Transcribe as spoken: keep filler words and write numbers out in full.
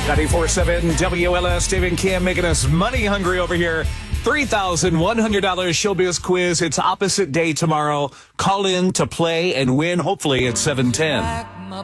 ninety-four point seven W L S, Dave and Kim making us money hungry over here. three thousand one hundred dollars Showbiz Quiz. It's opposite day tomorrow. Call in to play and win, hopefully at seven ten.